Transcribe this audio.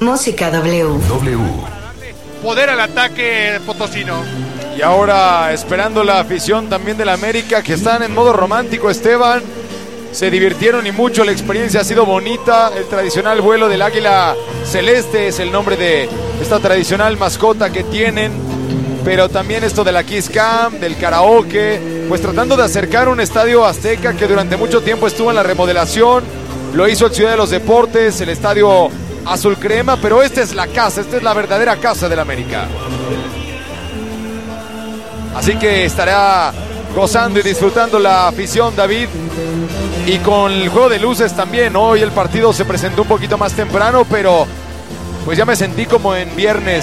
Música W. Poder al ataque potosino. Y ahora esperando la afición también del América, que están en modo romántico, Esteban. Se divirtieron y mucho, la experiencia ha sido bonita. El tradicional vuelo del águila celeste es el nombre de esta tradicional mascota que tienen. Pero también esto de la Kiss Cam, del karaoke, pues tratando de acercar un estadio azteca que durante mucho tiempo estuvo en la remodelación. Lo hizo el Ciudad de los Deportes, el estadio azul crema, pero esta es la casa, esta es la verdadera casa del América. Así que estará gozando y disfrutando la afición, David. Y con el juego de luces también. Hoy el partido se presentó un poquito más temprano, pero pues ya me sentí como en viernes